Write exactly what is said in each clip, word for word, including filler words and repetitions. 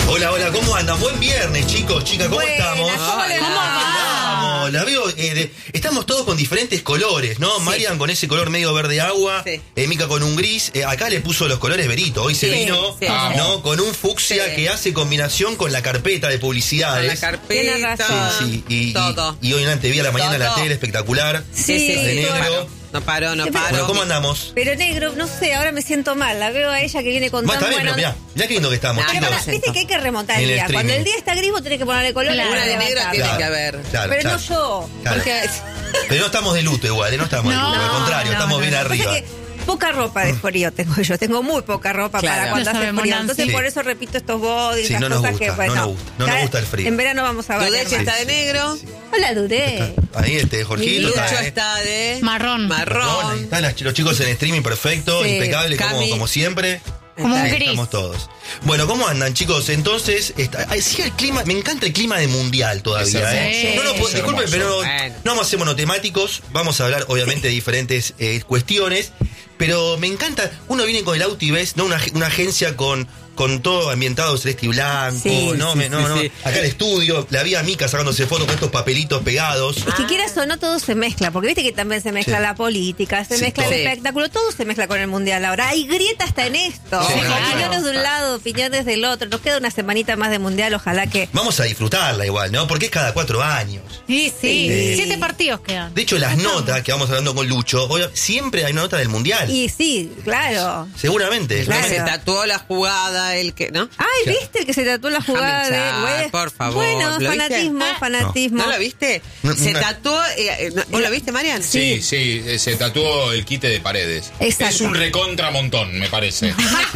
Hola, hola, ¿cómo andan? Buen viernes, chicos, chicas, ¿cómo Buenas, estamos? ¿cómo le va? ¿Cómo andamos? La veo, eh, de- estamos todos con diferentes colores, ¿no? Sí. Marian con ese color medio verde agua, Sí. eh, Mica con un gris, eh, acá le puso los colores Berito, hoy se Sí, vino, sí. ¿no? Con un fucsia Sí. que hace combinación con la carpeta de Con publicidades. la Tiene carpeta. razón. Sí, sí, y, Todo. y, y hoy en la T V a la mañana en la Todo. tele, espectacular. Sí, de todo. negro. No paró, no Sí, paró. Bueno, ¿cómo andamos? Pero negro, no sé, ahora me siento mal. La veo a ella que viene con Bueno, tan está bien, buena... pero mirá, mirá qué lindo que estamos, Nah, Pero chicos. pará, viste que hay que remontar En el el día. streaming. Cuando el día está gris, vos tenés que ponerle color. Claro. y Una de levantar. negro tiene Claro. que haber. Claro, Pero claro. no yo. Claro. Porque... Pero no estamos de luto igual, ¿eh? no estamos de No, luto, al contrario, no, estamos no, bien no. arriba. Pasa que poca ropa de frío tengo yo. Tengo muy poca ropa Claro. para cuando Lo hace sabemos, frío. Nancy. Entonces Sí. por eso repito estos bodys, Sí, las no nos cosas gusta, que... no Bueno, nos gusta, no nos ya gusta el frío. En verano vamos a Dudé variar que más. está de negro. Hola, Dudé. Ahí este, Jorgito. Lucho está, ¿eh? está de Marrón. Marrón, ahí Marrón. están las- los chicos en streaming perfecto, Sí. impecable como, Cami. como siempre. Como un Sí, gris. estamos todos. Bueno, ¿cómo andan, chicos? Entonces, está, ay, sí, el clima, me encanta el clima de mundial todavía, Es ¿eh? hermoso. No, no, Es disculpen, hermoso. pero Bueno. no vamos a ser monotemáticos, vamos a hablar obviamente de diferentes eh, cuestiones, pero me encanta, uno viene con el auto y ves, ¿no? Una, una agencia con, con todo ambientado celeste y blanco, Sí, ¿no? sí, Me- no, sí, no. sí. Acá el estudio, la vi a Mica sacándose fotos con estos papelitos pegados. Es que quieras o no, todo se mezcla, porque viste que también se mezcla Sí. la política, se Sí, mezcla todo. el espectáculo, todo se mezcla con el mundial ahora. Hay grieta hasta en esto. Sí, claro. Opiniones de un lado, opiniones del otro. Nos queda una semanita más de mundial, ojalá que. Vamos a disfrutarla igual, ¿no? Porque es cada cuatro años. Sí, sí. Sí. Siete partidos quedan. De hecho, las notas que vamos hablando con Lucho, obvio, siempre hay una nota del mundial. Y sí, claro. Seguramente. Claro. Se tatuó la jugada, el que, ¿no? Ay, Claro. ¿viste el que se tatuó la jugada Déjame de hinchar, West? por favor. Bueno, ¿Lo viste? fanatismo, Ah, fanatismo. ¿No lo viste? No, Se no. tatuó. eh, eh, no- ¿Vos lo viste, Marian? Sí, sí, eh, se tatuó el quite de Paredes. Exacto. Es un recontra montón, me parece.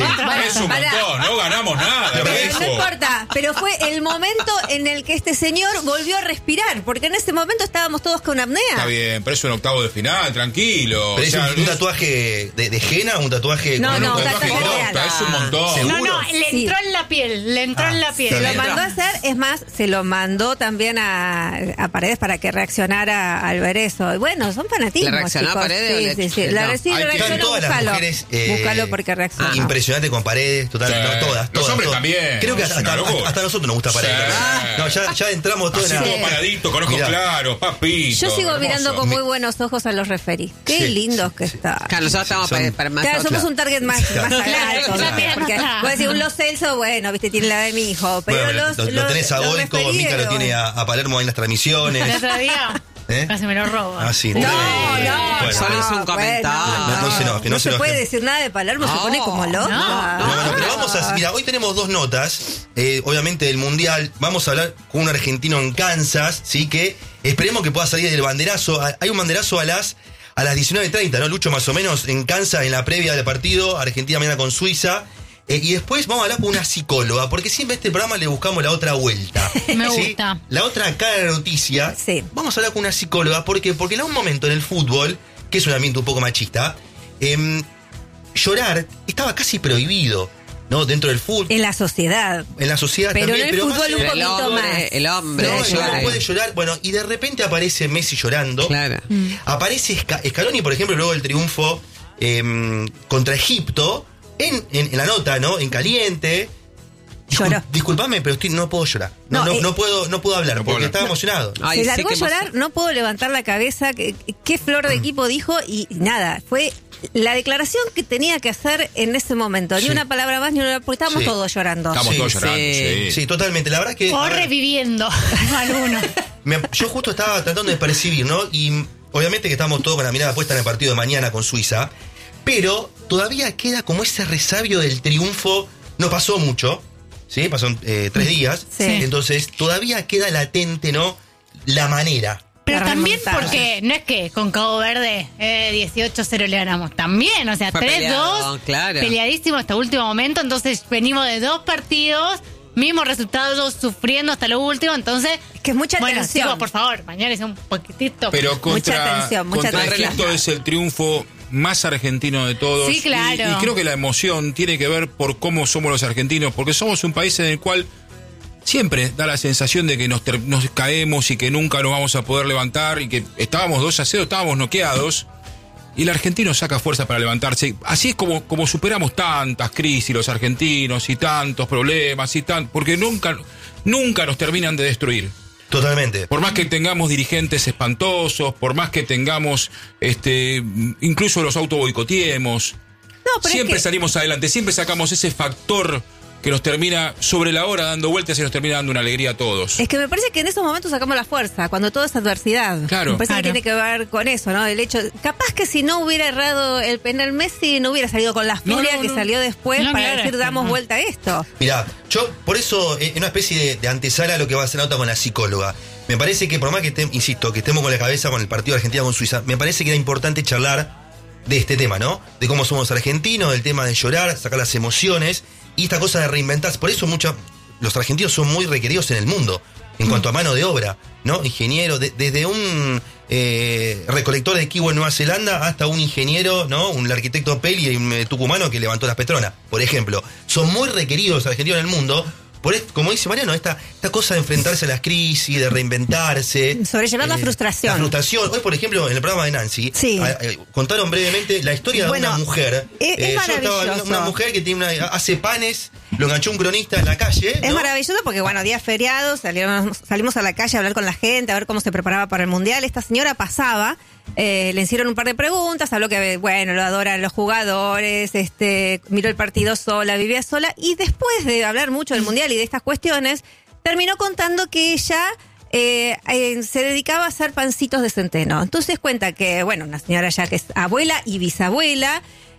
Es un Pará. montón, no ganamos nada, Pero Pero viejo. no importa, pero fue el momento en el que este señor volvió a respirar, porque en ese momento estábamos todos con apnea. Está bien, pero es un octavo de final, tranquilo. Pero O es sea, un, un tatuaje de, de henna, un tatuaje No, con no, un un tatuaje tatuaje posta, real. es un montón. Seguro. No, no, le Sí. entró en la piel, le entró Ah, en la piel. está Se lo bien. mandó a hacer, es más, se lo mandó también a, a Paredes para que reaccionara al ver eso. Y bueno, son fanatismos. ¿Le reaccionó a chicos. Paredes o Sí, le- sí, sí. La, no? sí, Hay le que- Están reaccionó, todas las búscalo. mujeres. eh, Búscalo porque reacciona. Impresionante con Paredes, total, Sí. no, todas. Los todas, hombres todas. también. Creo que Es hasta, una hasta, locura. hasta a nosotros nos gusta Paredes. Sí. No, ya, ya entramos todos Así en todo la- paradito, con ojos Mirá. claros, papito. Yo sigo hermoso. mirando con Mi- muy buenos ojos a los referís. Qué Sí, lindos sí, que sí. están. Claro, nosotros estamos Son- para, para más Claro, somos otro. un target más, más alto. Claro. ¿no? Porque Claro. puede decir un Los Celso, bueno, viste, tiene la de mi hijo. Pero Bueno, los, lo, lo los- tenés a los Goico, Mica lo referidos. tiene a, a Palermo en las El transmisiones. otro día ¿Eh? casi me lo robo. Ah, sí, No, tremendo. no, Bueno. Solo es un no, comentario. bueno, No, no se enoje, no se enoje. puede decir nada de Palermo, se No, pone como loco. no. No, bueno, pero vamos a. Mira, hoy tenemos dos notas, eh, obviamente del Mundial. Vamos a hablar con un argentino en Kansas, ¿sí? Que esperemos que pueda salir del banderazo. Ah, Hay un banderazo a las a las diecinueve treinta, ¿no, Lucho? Más o menos en Kansas, en la previa del partido. Argentina mañana con Suiza. Eh, y después vamos a hablar con una psicóloga, porque siempre a este programa le buscamos la otra vuelta. Me ¿sí? gusta. La otra cara de la noticia. Sí. Vamos a hablar con una psicóloga, porque porque en algún momento en el fútbol, que es un ambiente un poco machista, em, llorar estaba casi prohibido, ¿no? Dentro del fútbol, En la sociedad. en la sociedad Pero también. en el más fútbol allá- un El poquito hombre, más. el hombre no, el llora. hombre puede llorar. Bueno, y de repente aparece Messi llorando. Claro. Aparece Sca- Scaloni, por ejemplo, luego del triunfo em, contra Egipto, en, en, en la nota, ¿no? En caliente. Discul- Lloró. Disculpame, pero estoy, no puedo llorar. No, No, no, eh, no puedo, no puedo hablar no puedo porque hablar. estaba emocionado. Ay, Se sí, largó qué a llorar, emoción. no puedo levantar la cabeza. ¿Qué, qué flor de equipo dijo? Y nada, fue la declaración que tenía que hacer en ese momento. Ni Sí. una palabra más, ni una. Porque estábamos Sí. todos llorando. Estamos Sí, todos llorando, sí. sí. Sí, totalmente. La verdad que. O a ver, reviviendo alguno. me- yo justo estaba tratando de percibir, ¿no? Y obviamente que estamos todos con la mirada puesta en el partido de mañana con Suiza, pero todavía queda como ese resabio del triunfo. No pasó mucho, ¿sí? Pasaron eh, tres días. Sí. Entonces todavía queda latente, ¿no? La manera. Pero La también remontada. porque no es que con Cabo Verde eh, dieciocho cero le ganamos. También, o sea, Fue tres dos, peleado, claro. peleadísimo hasta último momento. Entonces venimos de dos partidos, mismos resultados, sufriendo hasta lo último. Entonces, Es que es mucha bueno, tensión. chicos, por favor, mañana es un poquitito. Pero contra, Mucha tensión, mucha contra tensión. Egipto es el triunfo más argentino de todos. Sí, claro. Y, y creo que la emoción tiene que ver por cómo somos los argentinos, porque somos un país en el cual siempre da la sensación de que nos, ter- nos caemos y que nunca nos vamos a poder levantar y que estábamos dos a cero, estábamos noqueados. y el argentino saca fuerza para levantarse. Así es como, como superamos tantas crisis los argentinos y tantos problemas y tan, porque nunca, nunca nos terminan de destruir. Totalmente. Por más que tengamos dirigentes espantosos, por más que tengamos, este, incluso los auto boicoteemos, No, pero siempre es que- salimos adelante, siempre sacamos ese factor que nos termina sobre la hora dando vueltas y nos termina dando una alegría a todos. Es que me parece que en esos momentos sacamos la fuerza, cuando todo es adversidad. Claro. Me parece Claro. que tiene que ver con eso, ¿no? El hecho, capaz que si no hubiera errado el penal Messi, no hubiera salido con la No, furia no, que no. salió después No, para claro, decir damos no. vuelta a esto. Mirá, yo por eso, en una especie de, de antesala a lo que va a hacer nota con la psicóloga, me parece que por más que, estem- insisto, que estemos con la cabeza con el partido de Argentina con Suiza, me parece que era importante charlar de este tema, ¿no? De cómo somos argentinos, del tema de llorar, sacar las emociones y esta cosa de reinventarse. Por eso mucha, los argentinos son muy requeridos en el mundo en cuanto a mano de obra, ¿no? Ingeniero, de- desde un eh, recolector de kiwi en Nueva Zelanda hasta un ingeniero, ¿no? Un arquitecto peli y un eh, tucumano que levantó las Petronas, por ejemplo. Son muy requeridos los argentinos en el mundo. Por esto, como dice Mariano, esta, esta cosa de enfrentarse a las crisis, de reinventarse. Sobrellevar la frustración. La frustración. Hoy, por ejemplo, en el programa de Nancy, Sí. a- a- contaron brevemente la historia Bueno, de una mujer. es- es yo estaba viendo maravilloso. una mujer que tiene una, hace panes, lo enganchó un cronista en la calle. Es ¿no? maravilloso porque, bueno, días feriados, salieron, salimos a la calle a hablar con la gente, a ver cómo se preparaba para el Mundial. Esta señora pasaba, eh, le hicieron un par de preguntas, habló que, bueno, lo adoran los jugadores, este, miró el partido sola, vivía sola, y después de hablar mucho del Mundial y de estas cuestiones, terminó contando que ella eh, eh, se dedicaba a hacer pancitos de centeno. Entonces cuenta que, bueno, una señora ya que es abuela y bisabuela,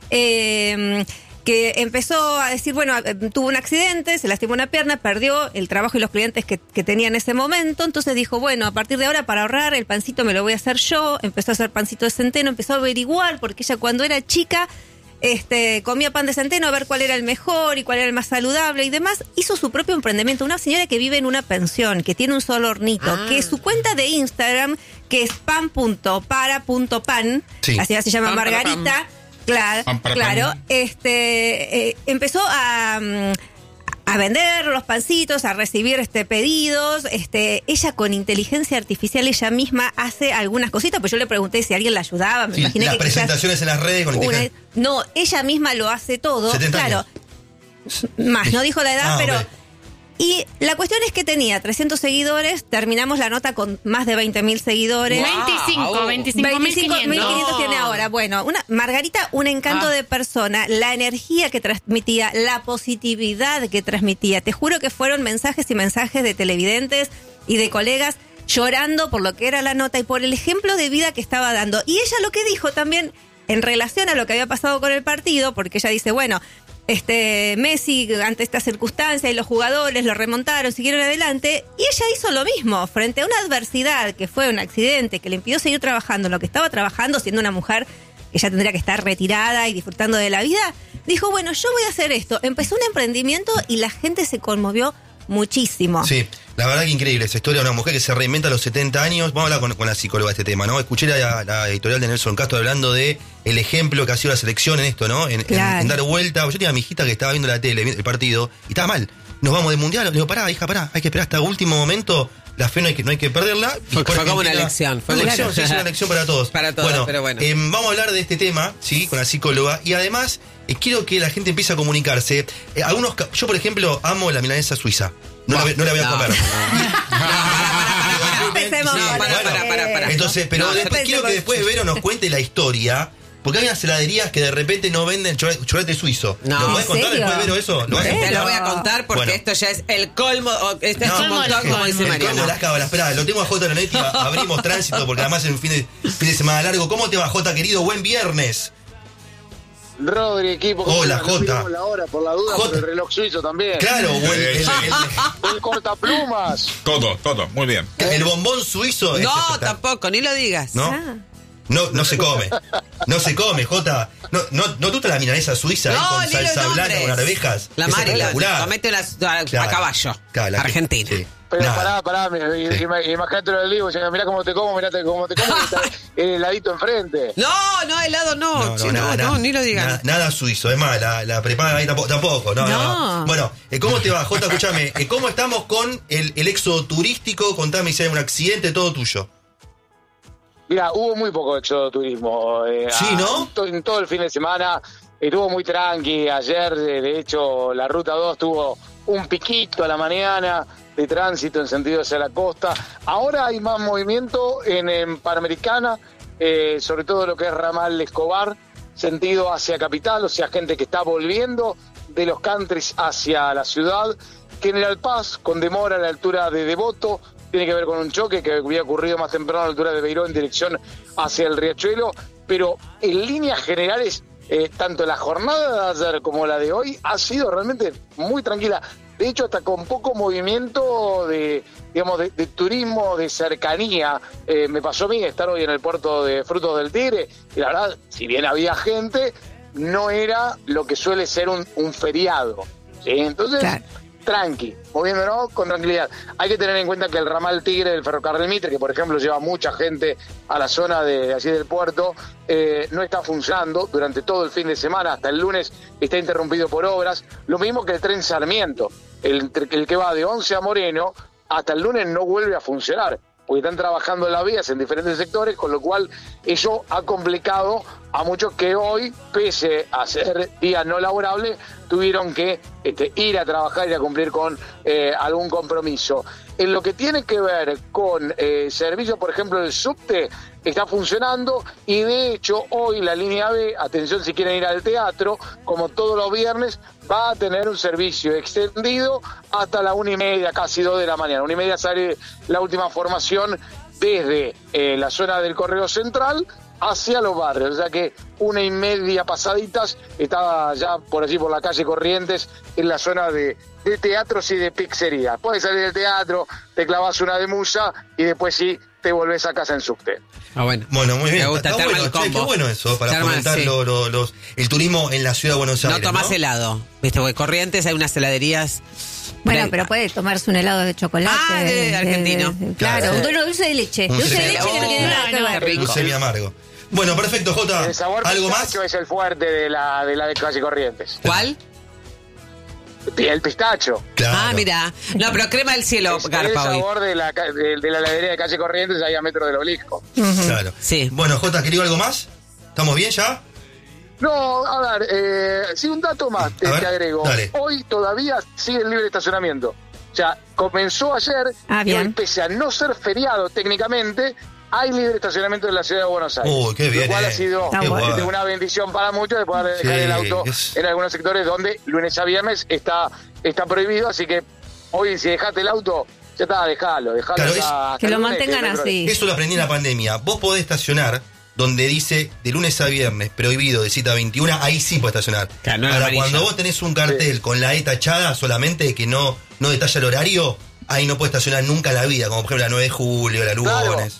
eh, que empezó a decir, bueno, eh, tuvo un accidente, se lastimó una pierna, perdió el trabajo y los clientes que, que tenía en ese momento, entonces dijo, bueno, a partir de ahora para ahorrar el pancito me lo voy a hacer yo, empezó a hacer pancito de centeno, empezó a averiguar, porque ella cuando era chica este, comía pan de centeno a ver cuál era el mejor y cuál era el más saludable y demás, hizo su propio emprendimiento, una señora que vive en una pensión, que tiene un solo hornito, Ah. que su cuenta de Instagram, que es pan punto para punto pan, Sí. la señora se llama Pan para Margarita, claro, Pan para claro, pan. este eh, empezó a, mm, a vender los pancitos, a recibir este pedidos, este ella con inteligencia artificial ella misma hace algunas cositas, pues yo le pregunté si alguien la ayudaba, me Sí, imaginé las que quizás presentaciones en las redes con una- inteligencia. no, ella misma lo hace todo, setenta claro. años. Más, no dijo la edad, Ah, pero ok. y la cuestión es que tenía trescientos seguidores, terminamos la nota con más de veinte mil seguidores. Wow. veinticinco, veinticinco mil veinticinco mil quinientos No. tiene ahora. Bueno, una Margarita, un encanto Ah. de persona, la energía que transmitía, la positividad que transmitía. Te juro que fueron mensajes y mensajes de televidentes y de colegas llorando por lo que era la nota y por el ejemplo de vida que estaba dando. Y ella lo que dijo también en relación a lo que había pasado con el partido, porque ella dice, bueno, este Messi ante esta circunstancia y los jugadores lo remontaron, siguieron adelante, y ella hizo lo mismo frente a una adversidad que fue un accidente que le impidió seguir trabajando en lo que estaba trabajando, siendo una mujer que ya tendría que estar retirada y disfrutando de la vida. Dijo, bueno, yo voy a hacer esto. Empezó un emprendimiento y la gente se conmovió muchísimo. Sí, la verdad que increíble esa historia de una mujer que se reinventa a los setenta años. Vamos a hablar con, con la psicóloga de este tema, ¿no? Escuché la, la editorial de Nelson Castro hablando de el ejemplo que ha sido la selección en esto, ¿no? En, en- Claro. en dar vuelta. Yo tenía a mi hijita que estaba viendo la tele, el partido, y estaba mal. Nos vamos del mundial. Le digo, pará, hija, pará, hay que esperar hasta el último momento. La fe no hay que, no hay que perderla. Y Fue- por fue como una Argentina- lección, fue Fue una claro. lección, sí, es una lección para todos. Para todos, pero bueno. eh, vamos a hablar de este tema, ¿sí? Con la psicóloga. Y además, eh, quiero que la gente empiece a comunicarse. Eh, algunos, ca- yo, por ejemplo, amo la milanesa suiza. No, la, voy- no la voy a No. comer. No empecemos Sí, con para, eso. para, para, para. Entonces, pero No, después, empecemos. quiero que después Vero nos cuente la historia. Porque hay unas heladerías que de repente no venden chocolate, chocolate suizo. No. ¿Lo podés ¿En contar serio? después, Vero, eso? ¿Lo vas a Bueno. Te lo contar? voy a contar porque Bueno. esto ya es el colmo. o- Este es No, un montón, el como dice El Mariano. colmo de las cábalas. Esperá, lo tengo a Jota Lonetti, a- abrimos tránsito porque además es un fin de, fin de semana largo. ¿Cómo te va, Jota, querido? Buen viernes. Rodri, equipo. ¿cómo Hola, andan? No Jota. miramos la hora por la duda, Jota. por el reloj suizo también. Claro, buen, el, el- El cortaplumas. Todo, todo, muy bien. el- el bombón suizo. es No, espectacular. tampoco, ni lo digas. ¿No? Ah. No, no se come. No se come, Jota. No, no, no tú te la milanesa suiza ahí No, con ni los salsa blanca, nombres. con arvejas. La Es Mari, la, espectacular. comete las, a, Claro. a caballo. Claro, la que- Argentina. sí. Pero Nada. pará, pará, mi- Sí. ima- imagínate lo del Diego, mirá cómo te como, mirá cómo te como, y está el heladito enfrente. No, no, helado no. che, No, no, ni lo digan. Nada, nada suizo, es más, la, la prepagan ahí tampoco, tampoco no, no, no. No. Bueno, eh, ¿cómo te va, Jota? Escúchame, eh, ¿cómo estamos con el, el éxodo turístico? Contame si hay un accidente, todo tuyo. Mira, hubo muy poco éxodo de turismo. Eh, Sí, ¿no? En, to- en todo el fin de semana estuvo muy tranqui. Ayer, de, de hecho, la Ruta dos tuvo un piquito a la mañana de tránsito en sentido hacia la costa. Ahora hay más movimiento en, en Panamericana, eh, sobre todo lo que es ramal Escobar, sentido hacia Capital, o sea, gente que está volviendo de los countries hacia la ciudad. General Paz, con demora a la altura de Devoto, tiene que ver con un choque que había ocurrido más temprano a la altura de Beiró en dirección hacia el Riachuelo, pero en líneas generales, eh, tanto la jornada de ayer como la de hoy ha sido realmente muy tranquila. De hecho, hasta con poco movimiento de, digamos, de, de turismo de cercanía. Eh, me pasó a mí estar hoy en el puerto de Frutos del Tigre, y la verdad, si bien había gente, no era lo que suele ser un, un feriado, ¿sí? Entonces, Claro. tranqui, moviéndonos con tranquilidad. Hay que tener en cuenta que el ramal Tigre del ferrocarril Mitre, que por ejemplo lleva mucha gente a la zona de allí del puerto, eh, no está funcionando durante todo el fin de semana, hasta el lunes está interrumpido por obras. Lo mismo que el tren Sarmiento, el, el que va de Once a Moreno, hasta el lunes no vuelve a funcionar, porque están trabajando en las vías en diferentes sectores, con lo cual eso ha complicado a muchos que hoy, pese a ser día no laborable, tuvieron que este, ir a trabajar y a cumplir con eh, algún compromiso. En lo que tiene que ver con eh, servicio, por ejemplo, el subte está funcionando, y de hecho hoy la línea B, atención si quieren ir al teatro, como todos los viernes, va a tener un servicio extendido hasta la una y media, casi dos de la mañana. Una y media sale la última formación desde eh, la zona del Correo Central hacia los barrios, o sea que una y media pasaditas estaba ya por allí por la calle Corrientes, en la zona de, de teatros y de pizzería. Puedes salir del teatro, te clavas una de musa y después sí te volvés a casa en subte. Ah, bueno. Bueno, muy bien. Me gusta, Está te arma bueno, el che, combo. qué bueno eso, para Te arma, fomentar sí. lo- lo- los, el turismo en la ciudad de Buenos No Aires. tomás ¿no? helado. Viste, porque Corrientes hay unas heladerías. Bueno, Pre- pero puede tomarse un helado de chocolate. Ah, de argentino. claro, Claro. un dulce- dulce de leche. Un Dulce de dulce- leche que no tiene Oh, nada que no, ver. qué rico. Un semi amargo. Bueno, perfecto, Jota. El sabor ¿Algo pistacho más? es el fuerte de la de la de calle Corrientes. ¿Cuál? El pistacho. Claro. Ah, mira. No, pero crema del cielo, Es el garpa hoy. sabor de la, ca- de, de la heladería de calle Corrientes, ahí a metro del obelisco. Claro. Sí. Bueno, Jota, ¿quería algo más? ¿Estamos bien ya? No, a ver, eh, sí, un dato más te, A ver, te agrego. dale. Hoy todavía sigue el libre estacionamiento. O sea, comenzó ayer, Ah, y bien. hoy, pese a no ser feriado técnicamente, hay libre estacionamiento en la ciudad de Buenos Aires. Uy, qué bien, Lo cual eh. ha sido Está Qué bueno. bueno. una bendición para muchos de poder dejar Sí, el auto es- en algunos sectores donde lunes a viernes está, está prohibido. Así que hoy, si dejaste el auto, ya está, dejalo, dejalo. Claro, ya es- hasta Que el lo lunes, mantengan no hay problema. así. Eso lo aprendí en la pandemia. Vos podés estacionar donde dice de lunes a viernes, prohibido de cita veintiuna, ahí sí podés estacionar. Claro, no en Ahora, amarilla. cuando vos tenés un cartel con la E tachada solamente que no, no detalla el horario, ahí no podés estacionar nunca en la vida, como por ejemplo la nueve de julio, la Claro. Lugones.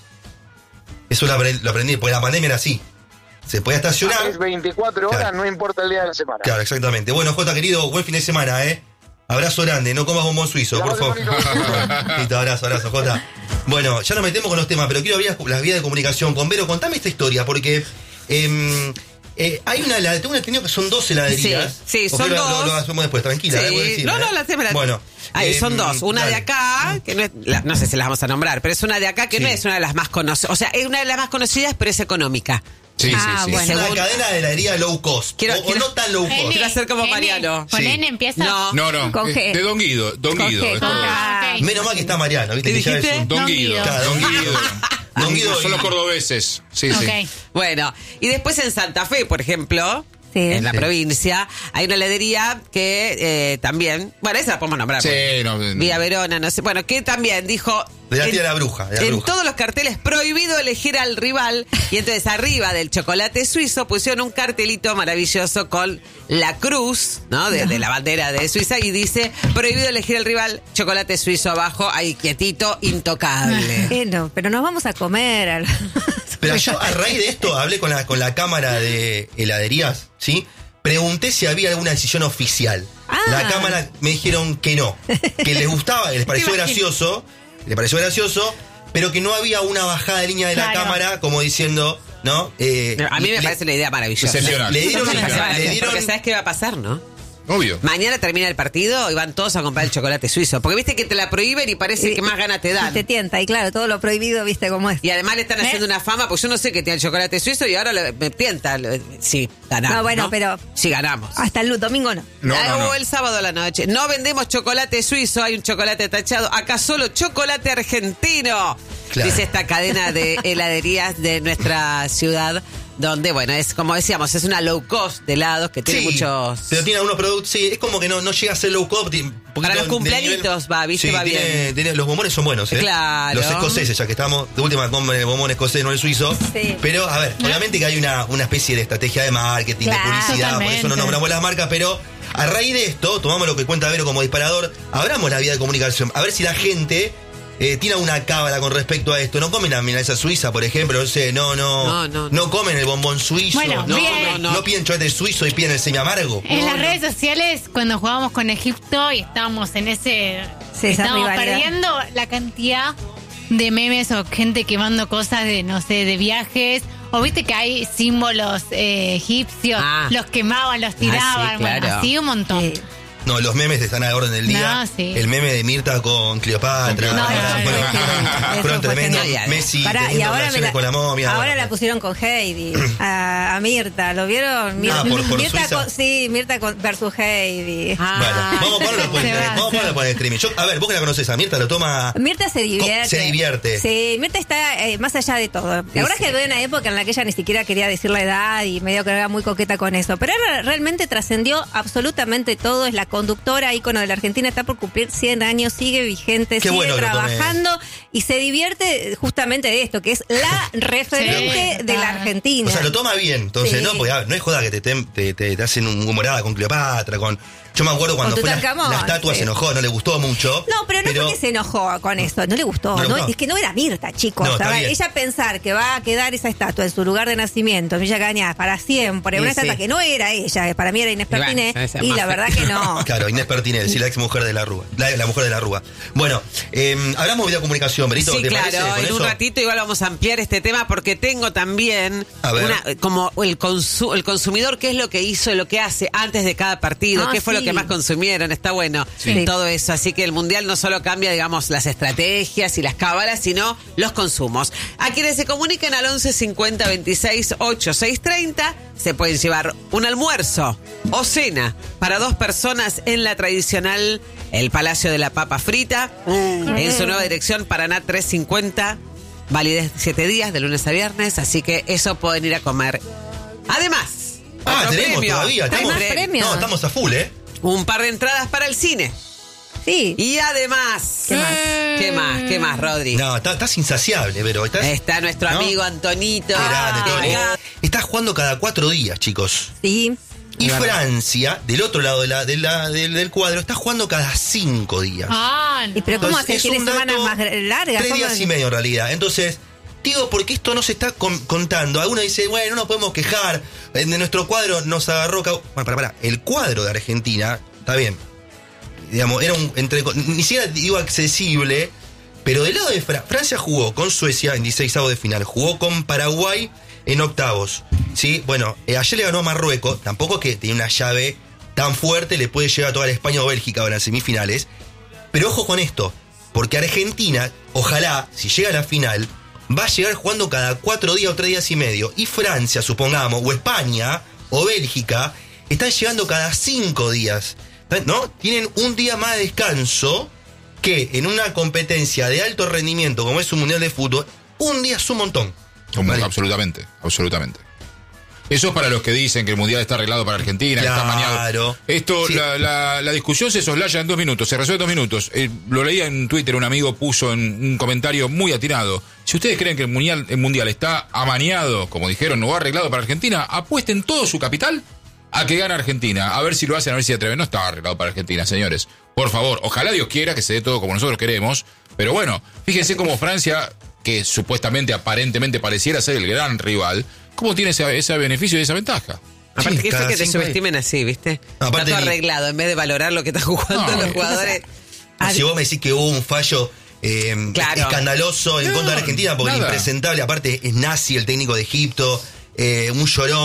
Eso lo aprendí, lo aprendí, porque la pandemia era así. Se podía estacionar. Es veinticuatro horas, Claro. no importa el día de la semana. Claro, exactamente. Bueno, Jota, querido, buen fin de semana, ¿eh? Abrazo grande, no comas bombón suizo, La por favor. pase bonito. Listo, abrazo, abrazo, Jota. Bueno, ya nos metemos con los temas, pero quiero abrir las, las vías de comunicación. Con Vero, contame esta historia, porque em, eh, hay una, la- tengo entendido que son dos heladerías. Sí, sí, ¿O son qué lo- dos. Lo, lo hacemos después, tranquila. Sí. eh, voy a decir, no, eh. no, la hacemos. la- Bueno. Ay, son em, dos. Una de dale. acá, que no es, la- no sé si las vamos a nombrar, pero es una de acá que Sí. no es una de las más conocidas. O sea, es una de las más conocidas, pero es económica. Sí, Ah, sí, sí. bueno. Es una Según- cadena de heladería low cost. Quiero- o, o quiero- no tan low cost. N, Quiero hacer como N, Mariano. ¿Con Sí. N empieza? No. No, no. Con eh, G. De Don Guido. Don Con Guido. G, es con todo. K. Ah, ok. Menos mal que está Mariano, ¿viste? ¿Qué Que ya es dijiste? un- Don Don Guido. Guido. Claro, Don Guido. Don Guido Son y- los cordobeses. Sí, sí. Ok. Bueno, y después en Santa Fe, por ejemplo, Sí. en la Sí. provincia, hay una heladería que eh, también, bueno, esa la podemos nombrar. Sí, porque- no, Vía Verona, no sé, bueno, que también dijo... De la en- tía de la bruja, de la en bruja. todos los carteles prohibido elegir al rival, y entonces arriba del chocolate suizo pusieron un cartelito maravilloso con la cruz, ¿no? De, de la bandera de Suiza, y dice prohibido elegir al rival, chocolate suizo abajo, ahí quietito, intocable. Bueno, pero nos vamos a comer. al- Pero yo a raíz de esto hablé con la, con la cámara de heladerías, ¿sí? Pregunté si había alguna decisión oficial. Ah. La cámara me dijeron que no, que les gustaba, que les pareció ¿Te imaginas? gracioso, les pareció gracioso, pero que no había una bajada de línea de la Claro. cámara como diciendo, ¿no? Eh, A mí me le- parece una idea maravillosa. Excepcional. Le dieron, Me parece le maravillosa, dieron, porque sabes qué va a pasar, ¿no? Obvio. Mañana termina el partido y van todos a comprar el chocolate suizo. Porque viste que te la prohíben y parece Y- que más ganas te Y dan. te tienta, y claro, todo lo prohibido, viste cómo es. Y además le están haciendo una fama, porque yo no sé qué tiene el chocolate suizo y ahora le- me tienta. Lo- Sí, ganamos. No, bueno, ¿no? pero- Sí, ganamos. Hasta el domingo no. No, Ah, no, no. o el sábado a la noche. No vendemos chocolate suizo, hay un chocolate tachado. Acá solo chocolate argentino. Claro. Dice esta cadena de heladerías de nuestra ciudad, donde, bueno, es como decíamos, es una low cost de helados que tiene Sí, muchos... pero tiene algunos productos, sí, es como que no, no llega a ser low cost. tiene un poquito Para los de cumpleañitos nivel. va, ¿viste? Sí, Va tiene- bien. tiene- los bombones son buenos, ¿eh? Claro. Los escoceses, ya que estamos, de última con el bombón escocés, no el suizo. Sí. Pero, a ver, obviamente que hay una, una especie de estrategia de marketing, Claro, de publicidad, por eso no totalmente. nombramos las marcas, pero a raíz de esto, tomamos lo que cuenta Vero como disparador, abramos la vía de comunicación, a ver si la gente... Eh, tiene una cábala con respecto a esto. No comen la milanesa suiza, por ejemplo. No sé, no, no. No, no, no. No comen el bombón suizo. Bueno, no, bien. no, no. No piden chocolate suizo y piden el semi amargo. En las redes sociales, cuando jugábamos con Egipto y estábamos en ese... Sí, esa estábamos rivalidad. perdiendo la cantidad de memes o gente quemando cosas de, no sé, de viajes. O viste que hay símbolos eh, egipcios, Ah. los quemaban, los tiraban, sí, bueno, claro. así un montón. Sí. No, los memes están a la orden del día. No, sí. El meme de Mirta con Cleopatra. No, Ah, eso fueron- fue genial. Eso fueron fue tremendos. genial. Messi Pará, y teniendo ahora, me relaciones la, con la momia. ahora bueno. la pusieron con Heidi, a, a Mirta, ¿lo vieron? Mir- Ah, por- por Mirta Suiza. con- sí, Mirta con- versus Heidi. Ah. Bueno, vamos a ponerlo por Se streaming. va, Vamos a se ponerlo por streaming. Yo, a ver, vos que la conoces a Mirta, lo toma. Mirta se divierte. Se divierte. Sí, Mirta está eh, más allá de todo. La verdad es que había una época en la que ella ni siquiera quería decir la edad y medio que era muy coqueta con eso. Pero ahora realmente trascendió absolutamente todo. Es la conductora, ícono de la Argentina, está por cumplir cien años, sigue vigente, Qué sigue bueno que lo tome. trabajando y se divierte justamente de esto, que es la referente Sí, de la total. Argentina. O sea, lo toma bien. Entonces, Sí. no, porque a ver, no es joda que te, te, te, te hacen un humorada con Cleopatra, con. Yo me acuerdo cuando Con fue la, Tutankamón, la estatua, sí. se enojó, no le gustó mucho. No, pero no es porque se enojó con eso, no le gustó. No le no, gustó. es que no era Mirta, chicos. No, está O sea, bien. ella pensar que va a quedar esa estatua en su lugar de nacimiento, en Villa Cañas, para siempre, Y una sí. estatua que no era ella, que para mí era Inés Y bueno, Pertiné, esa es y más la verdad que no. Claro, Inés Pertinel, sí, la ex mujer de la Rúa. La, la mujer de la Rúa. Bueno, eh, hablamos de video comunicación, Berito. Sí, ¿te parece claro, con en un eso? ratito igual vamos a ampliar este tema porque tengo también A ver. una, como el, consu- el consumidor, qué es lo que hizo, lo que hace antes de cada partido, Ah, qué fue sí. lo que más consumieron, está bueno Sí. todo eso. Así que el Mundial no solo cambia, digamos, las estrategias y las cábalas, sino los consumos. A quienes se comuniquen al once cincuenta veintiséis ochenta y seis treinta se pueden llevar un almuerzo o cena para dos personas en la tradicional El Palacio de la Papa Frita, en su nueva dirección Paraná trescientos cincuenta, validez siete días, de lunes a viernes, así que eso pueden ir a comer. Además, Ah, otro tenemos premio. todavía. Hay Estamos, más premios. No, estamos a full, ¿eh? Un par de entradas para el cine. Sí. Y además, ¿Qué más? ¿Qué más? ¿Qué más, Rodri? No, está- estás insaciable, pero estás. Está nuestro ¿no? amigo Antonito. Qué grande, que Tony. acá- Estás jugando cada cuatro días, chicos. Sí. Y Es verdad. Francia, del otro lado de la, de la- del, del cuadro, está jugando cada cinco días. Ah, no. ¿Y pero cómo Entonces, hace? es ¿Tiene un dato- semanas más largas? Tres ¿Cómo días es? y medio en realidad. Entonces, digo, porque esto no se está con- contando. Alguno dice, bueno, no nos podemos quejar. En de nuestro cuadro nos agarró. cau-". Bueno, para, para. El cuadro de Argentina, está bien. Digamos, era un. Entre, ni siquiera digo accesible. Pero del lado de Fra- Francia jugó con Suecia en dieciséisavos de final. Jugó con Paraguay en octavos. ¿Sí? Bueno, eh, ayer le ganó a Marruecos. Tampoco es que tenía una llave tan fuerte, le puede llegar a toda la España o Bélgica ahora en semifinales. Pero ojo con esto, porque Argentina, ojalá, si llega a la final, va a llegar jugando cada cuatro días o tres días y medio. Y Francia, supongamos, o España, o Bélgica, están llegando cada cinco días. ¿No? Tienen un día más de descanso que en una competencia de alto rendimiento como es un mundial de fútbol, un día es un montón. Como- Vale. Absolutamente, absolutamente. Eso es para los que dicen que el Mundial está arreglado para Argentina, que está Claro. amañado. Esto, Sí. la, la- la discusión se soslaya en dos minutos, se resuelve en dos minutos. Eh, lo leía en Twitter, un amigo puso en un comentario muy atinado. Si ustedes creen que el mundial, el mundial está amañado, como dijeron, no arreglado para Argentina, apuesten todo su capital a que gane Argentina. A ver si lo hacen, a ver si se atreven. No está arreglado para Argentina, señores. Por favor, ojalá Dios quiera que se dé todo como nosotros queremos. Pero bueno, fíjense cómo Francia, que supuestamente, aparentemente pareciera ser el gran rival, cómo tiene ese, ese beneficio y esa ventaja. Aparte, Sí, que cada que te cinco subestimen así, ¿viste? No, aparte está todo ni- arreglado, en vez de valorar lo que están jugando No, los ¿qué jugadores. Si vos me decís que hubo un fallo eh, Claro. escandaloso en No, contra de Argentina, porque nada. impresentable, aparte es nazi el técnico de Egipto, eh, un llorón,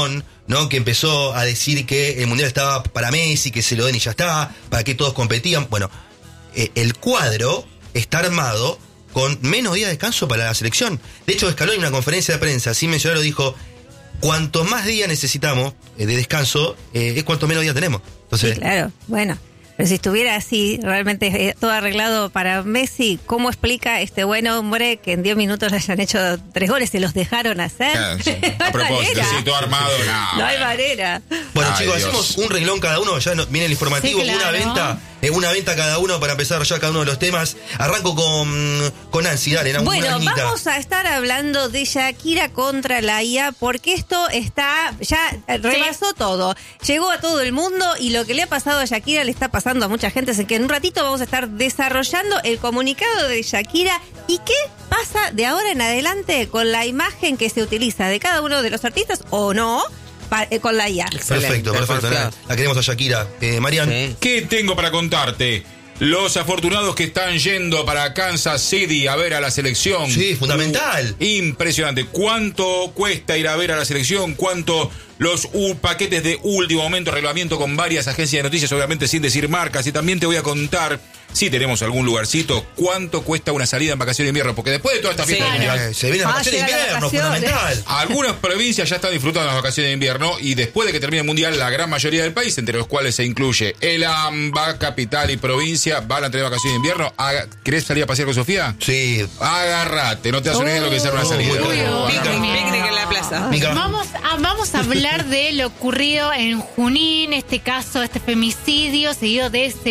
¿no? Que empezó a decir que el Mundial estaba para Messi, que se lo den y ya está, para que todos competían. Bueno, eh, el cuadro está armado con menos días de descanso para la selección. De hecho, Scaloni en una conferencia de prensa, sin mencionarlo, dijo, cuanto más días necesitamos eh, de descanso, eh, es cuanto menos días tenemos. Entonces, sí, claro, bueno. Pero si estuviera así, realmente eh, todo arreglado para Messi, ¿cómo explica este buen hombre que en diez minutos le hayan hecho tres goles? Se los dejaron hacer. Claro, sí. No A hay propósito, manera. sí, todo armado. No, No hay bueno. manera. bueno, Ay, chicos, Dios. hacemos un renglón cada uno, ya no- viene el informativo, Sí, claro. una venta, eh, una venta cada uno para empezar ya cada uno de los temas. Arranco con, con Nancy, dale, una Bueno, niñita. vamos a estar hablando de Shakira contra la I A porque esto está, ya eh, rebasó todo. Llegó a todo el mundo y lo que le ha pasado a Shakira le está pasando a mucha gente. Así que en un ratito vamos a estar desarrollando el comunicado de Shakira y qué pasa de ahora en adelante con la imagen que se utiliza de cada uno de los artistas o no pa- eh, con la I A. Perfecto, Excelente, perfecto. por La, favor. la queremos a Shakira. Eh, Marian. Sí. ¿Qué tengo para contarte? Los afortunados que están yendo para Kansas City a ver a la selección. Sí, fundamental. Uh, impresionante. ¿Cuánto cuesta ir a ver a la selección? ¿Cuánto los uh, paquetes de último momento, reglamento con varias agencias de noticias, obviamente sin decir marcas? Y también te voy a contar, si tenemos algún lugarcito, cuánto cuesta una salida en vacaciones de invierno. Porque después de toda esta Sí. fiesta mundial, Eh, se vienen las Ah, vacaciones de llegan las invierno, vacaciones. fundamental. algunas provincias ya están disfrutando las vacaciones de invierno y después de que termine el mundial, la gran mayoría del país, entre los cuales se incluye el AMBA, capital y provincia, van a tener vacaciones de invierno. Haga- ¿Querés salir a pasear con Sofía? Sí. Agárrate, no te das una idea de lo que es una Oh, salida. muy bueno. Agárrate. Picnic, picnic en la plaza. Mica. Vamos a, vamos a hablar de lo ocurrido en Junín, este caso, este femicidio seguido de ese